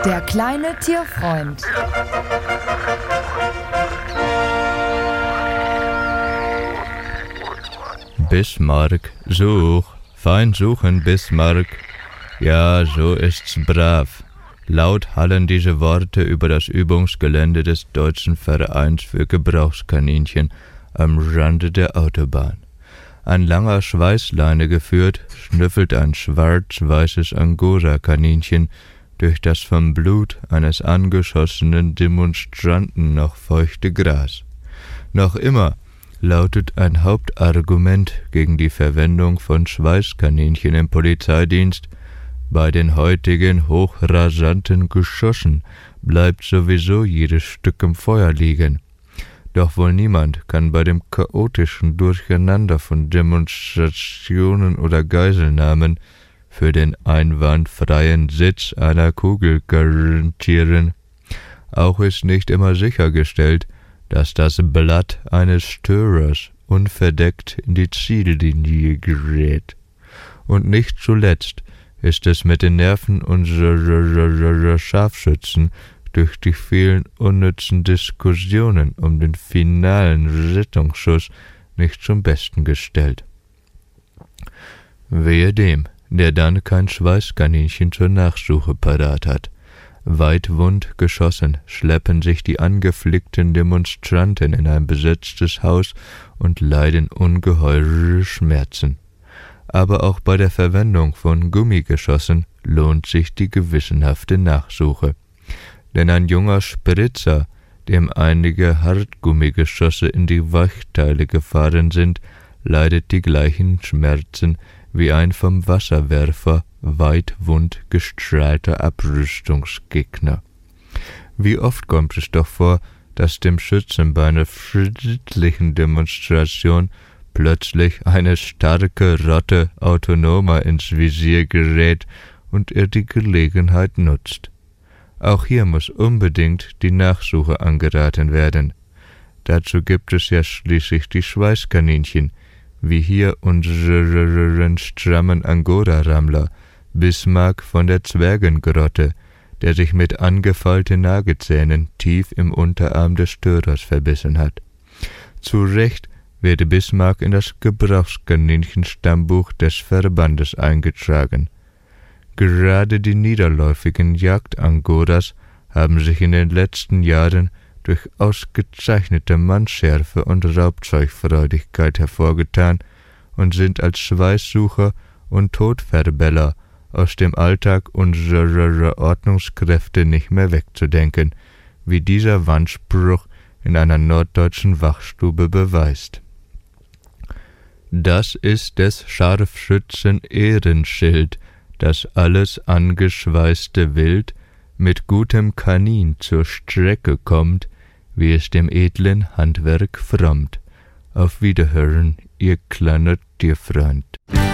Der kleine Tierfreund. Bismarck, such, fein suchen, Bismarck. Ja, so ist's brav. Laut hallen diese Worte über das Übungsgelände des Deutschen Vereins für Gebrauchskaninchen am Rande der Autobahn. An langer Schweißleine geführt, schnüffelt ein schwarz-weißes Angora-Kaninchen durch das vom Blut eines angeschossenen Demonstranten noch feuchte Gras. Noch immer lautet ein Hauptargument gegen die Verwendung von Schweißkaninchen im Polizeidienst: Bei den heutigen hochrasanten Geschossen bleibt sowieso jedes Stück im Feuer liegen. Doch wohl niemand kann bei dem chaotischen Durcheinander von Demonstrationen oder Geiselnahmen für den einwandfreien Sitz einer Kugel garantieren. Auch ist nicht immer sichergestellt, dass das Blatt eines Störers unverdeckt in die Ziellinie gerät. Und nicht zuletzt ist es mit den Nerven unserer Scharfschützen durch die vielen unnützen Diskussionen um den finalen Rettungsschuss nicht zum Besten gestellt. Wehe dem, der dann kein Schweißkaninchen zur Nachsuche parat hat. Weitwund geschossen schleppen sich die angeflickten Demonstranten in ein besetztes Haus und leiden ungeheure Schmerzen. Aber auch bei der Verwendung von Gummigeschossen lohnt sich die gewissenhafte Nachsuche. Denn ein junger Spritzer, dem einige Hartgummigeschosse in die Weichteile gefahren sind, leidet die gleichen Schmerzen wie ein vom Wasserwerfer weitwund gestrahlter Abrüstungsgegner. Wie oft kommt es doch vor, dass dem Schützen bei einer friedlichen Demonstration plötzlich eine starke Rotte Autonomer ins Visier gerät und er die Gelegenheit nutzt. Auch hier muss unbedingt die Nachsuche angeraten werden. Dazu gibt es ja schließlich die Schweißkaninchen, wie hier unseren strammen Angora-Rammler, Bismarck von der Zwergengrotte, der sich mit angefeilten Nagezähnen tief im Unterarm des Störers verbissen hat. Zu Recht werde Bismarck in das Gebrauchskaninchen-Stammbuch des Verbandes eingetragen. Gerade die niederläufigen Jagdangoras haben sich in den letzten Jahren durch ausgezeichnete Mannschärfe und Raubzeugfreudigkeit hervorgetan und sind als Schweißsucher und Todverbeller aus dem Alltag unserer Ordnungskräfte nicht mehr wegzudenken, wie dieser Wandspruch in einer norddeutschen Wachstube beweist. Das ist des Scharfschützen Ehrenschild, dass alles angeschweißte Wild mit gutem Kanin zur Strecke kommt, wie es dem edlen Handwerk frommt. Auf Wiederhören, ihr kleiner Tierfreund.